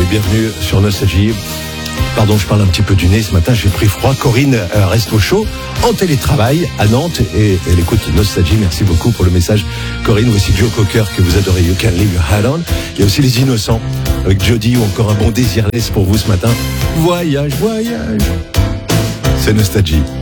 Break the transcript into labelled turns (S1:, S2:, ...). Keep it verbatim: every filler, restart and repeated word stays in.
S1: bienvenue sur Nostalgie. Pardon, je parle un petit peu du nez ce matin, j'ai pris froid. Corinne euh, reste au chaud en télétravail à Nantes et elle écoute Nostalgie. Merci beaucoup pour le message, Corinne. Voici Joe Cocker que vous adorez, You Can Leave Your Hat On. Il y a aussi Les Innocents avec Jody ou encore un bon Désirless pour vous ce matin. Voyage, voyage. C'est Nostalgie.